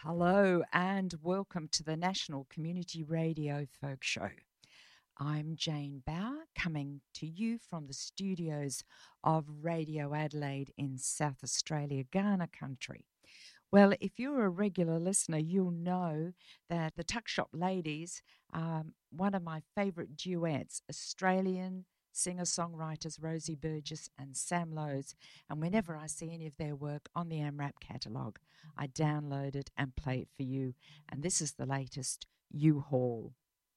Hello and welcome to the National Community Radio Folk Show. I'm Jane Bauer, coming to you from the studios of Radio Adelaide in South Australia, Ghana country. Well, if you're a regular listener, you'll know that the Tuck Shop Ladies are one of my favourite duets, Australian singer-songwriters Rosie Burgess and Sam Lowe's. And whenever I see any of their work on the AMRAP catalogue, I download it and play it for you. And this is the latest, U-Haul.